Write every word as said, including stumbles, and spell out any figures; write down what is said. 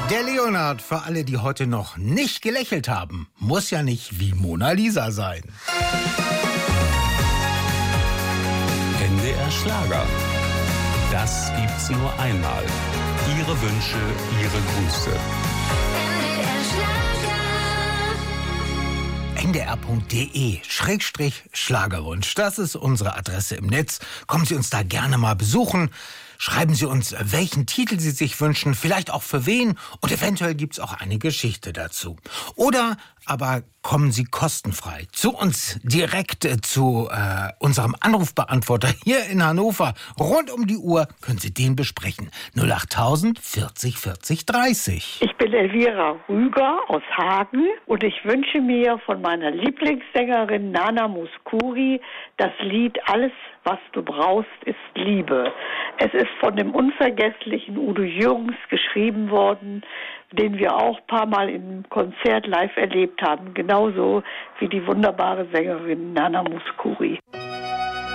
Der Leonhard, für alle, die heute noch nicht gelächelt haben, muss ja nicht wie Mona Lisa sein. N D R Schlager. Das gibt's nur einmal. Ihre Wünsche, Ihre Grüße. N D R punkt de Schrägstrich Schlagerwunsch. Das ist unsere Adresse im Netz. Kommen Sie uns da gerne mal besuchen. Schreiben Sie uns, welchen Titel Sie sich wünschen, vielleicht auch für wen. Und eventuell gibt's auch eine Geschichte dazu. Oder aber kommen Sie kostenfrei zu uns direkt äh, zu äh, unserem Anrufbeantworter hier in Hannover. Rund um die Uhr können Sie den besprechen. null acht tausend vierzig vierzig dreißig. Ich bin Elvira Rüger aus Hagen und ich wünsche mir von meiner Lieblingssängerin Nana Mouskouri das Lied Alles, was du brauchst, ist Liebe. Es ist von dem unvergesslichen Udo Jürgens geschrieben worden, den wir auch ein paar Mal im Konzert live erlebt haben. Genauso wie die wunderbare Sängerin Nana Mouskouri.